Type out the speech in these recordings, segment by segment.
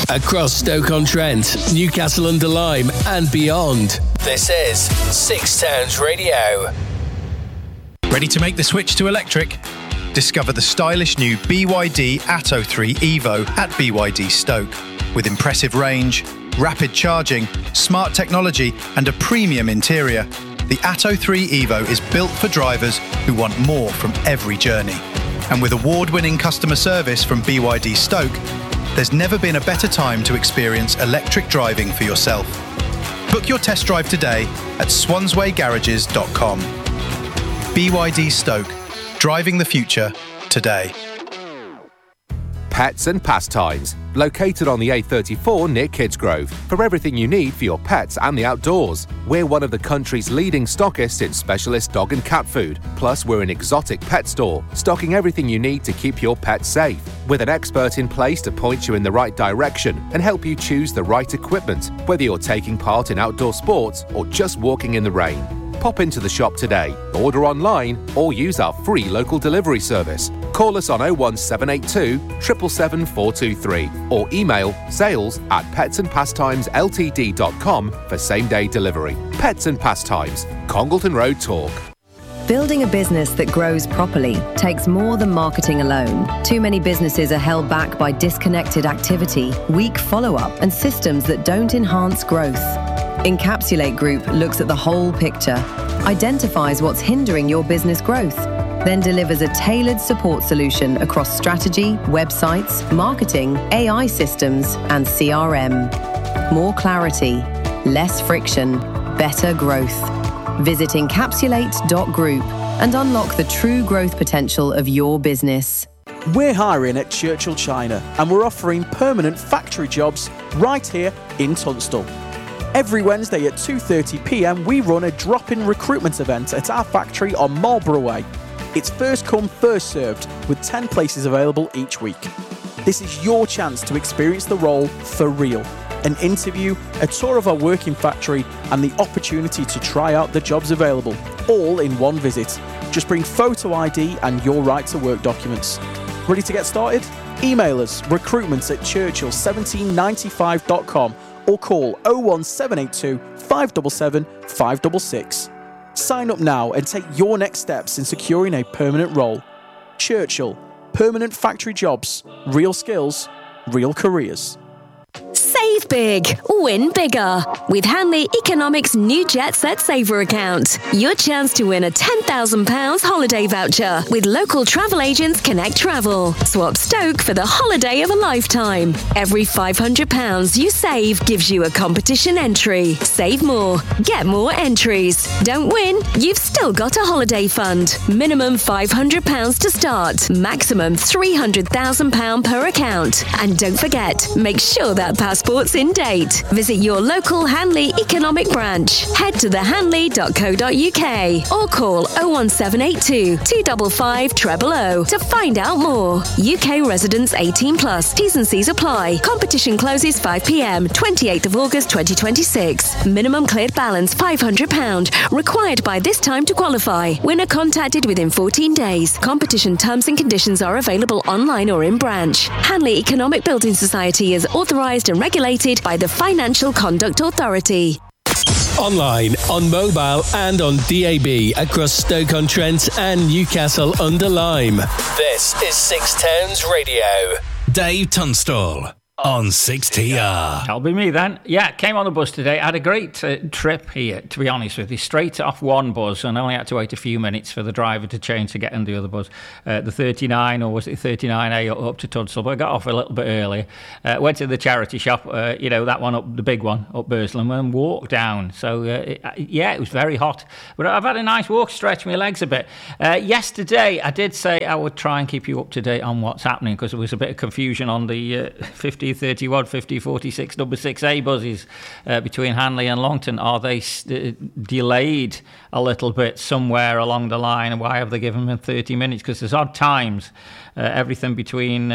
across Stoke-on-Trent, Newcastle-under-Lyme and beyond. This is Six Towns Radio. Ready to make the switch to electric? Discover the stylish new BYD Atto 3 Evo at BYD Stoke. With impressive range, rapid charging, smart technology and a premium interior, the Atto 3 Evo is built for drivers who want more from every journey. And with award-winning customer service from BYD Stoke, there's never been a better time to experience electric driving for yourself. Book your test drive today at swanswaygarages.com. BYD Stoke, driving the future today. Pets and Pastimes, located on the A34 near Kidsgrove, for everything you need for your pets and the outdoors. We're one of the country's leading stockists in specialist dog and cat food. Plus, we're an exotic pet store, stocking everything you need to keep your pets safe. With an expert in place to point you in the right direction and help you choose the right equipment, whether you're taking part in outdoor sports or just walking in the rain. Pop into the shop today, order online or use our free local delivery service. Call us on 01782 777 423 or email sales@petsandpastimesLTD.com for same-day delivery. Pets and Pastimes, Congleton Road Talk. Building a business that grows properly takes more than marketing alone. Too many businesses are held back by disconnected activity, weak follow-up, and systems that don't enhance growth. Encapsulate Group looks at the whole picture, identifies what's hindering your business growth, then delivers a tailored support solution across strategy, websites, marketing, AI systems, and CRM. More clarity, less friction, better growth. Visit encapsulate.group and unlock the true growth potential of your business. We're hiring at Churchill China and we're offering permanent factory jobs right here in Tunstall. Every Wednesday at 2:30pm we run a drop-in recruitment event at our factory on Marlborough Way. It's first come, first served, with 10 places available each week. This is your chance to experience the role for real. An interview, a tour of our working factory, and the opportunity to try out the jobs available, all in one visit. Just bring photo ID and your right to work documents. Ready to get started? Email us recruitment@churchill1795.com or call 01782 577 566. Sign up now and take your next steps in securing a permanent role. Churchill, permanent factory jobs, real skills, real careers. Save big, win bigger. With Hanley Economics' new Jet Set Saver account. Your chance to win a £10,000 holiday voucher with local travel agents Connect Travel. Swap Stoke for the holiday of a lifetime. Every £500 you save gives you a competition entry. Save more, get more entries. Don't win? You've still got a holiday fund. Minimum £500 to start. Maximum £300,000 per account. And don't forget, make sure that passport's in date. Visit your local Hanley Economic branch. Head to thehanley.co.uk or call 01782 255 000 to find out more. UK residents 18 plus. T's and C's apply. Competition closes 5pm, 28th of August 2026. Minimum cleared balance £500. Required by this time to qualify. Winner contacted within 14 days. Competition terms and conditions are available online or in branch. Hanley Economic Building Society is authorised and regulated by the Financial Conduct Authority. Online, on mobile and on DAB across Stoke-on-Trent and Newcastle-under-Lyme. This is Six Towns Radio. Dave Tunstall on 6TR. That'll be me then. Yeah, came on the bus today. I had a great trip here, to be honest with you. Straight off one bus, and I only had to wait a few minutes for the driver to change to get on the other bus. The 39, or was it 39A up to Tunstall, but I got off a little bit earlier. Went to the charity shop, that one up, the big one, up Burslem, and walked down. So, it was very hot. But I've had a nice walk, stretch my legs a bit. Yesterday, I did say I would try and keep you up to date on what's happening, because there was a bit of confusion on the 5031, 5046, number 6A buses between Hanley and Longton. Are they delayed a little bit somewhere along the line? And why have they given them 30 minutes? Because there's odd times, everything between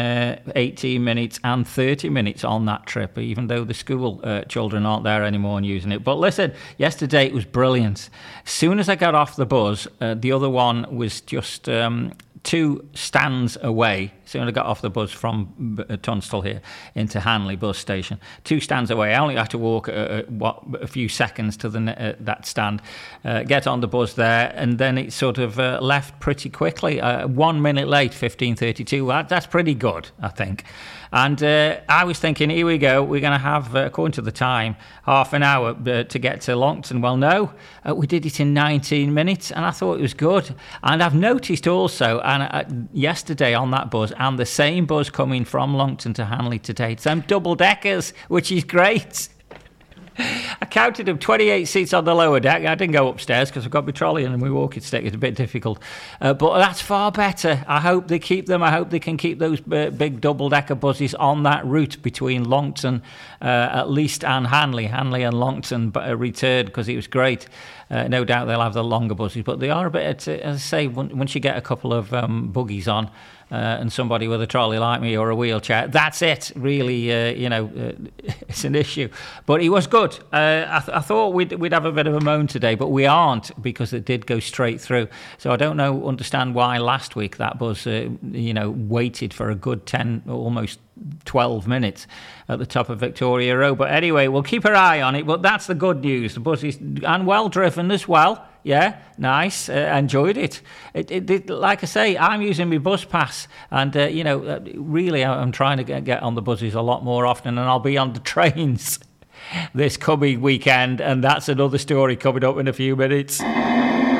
18 minutes and 30 minutes on that trip, even though the school children aren't there anymore and using it. But listen, yesterday it was brilliant. As soon as I got off the bus, the other one was just 2 stands away. soon as I got off the bus from Tunstall here into Hanley bus station. 2 stands away. I only had to walk a few seconds to that stand, get on the bus there, and then it sort of left pretty quickly. 1 minute late, 15:32. That's pretty good, I think. And I was thinking, here we go, we're going to have, according to the time, half an hour to get to Longton. Well, no, we did it in 19 minutes, and I thought it was good. And I've noticed also, and yesterday on that bus, and the same bus coming from Longton to Hanley today, it's them double-deckers, which is great. I counted them, 28 seats on the lower deck. I didn't go upstairs because I've got my trolley and my walking stick. It's a bit difficult. But that's far better. I hope they keep them. I hope they can keep those big double-decker buses on that route between Longton, at least, and Hanley. Hanley and Longton returned because it was great. No doubt they'll have the longer buses. But they are a bit, as I say, once you get a couple of buggies on, and somebody with a trolley like me or a wheelchair, that's it, really, it's an issue. But it was good. I thought we'd have a bit of a moan today, but we aren't, because it did go straight through. So I don't understand why last week that bus, waited for a good 10, almost 12 minutes at the top of Victoria Road. But anyway, we'll keep our eye on it. But that's the good news. The bus is, and well driven as well. Yeah, nice. Enjoyed it. It. Like I say, I'm using my bus pass, and really, I'm trying to get on the buses a lot more often, and I'll be on the trains this coming weekend, and that's another story coming up in a few minutes.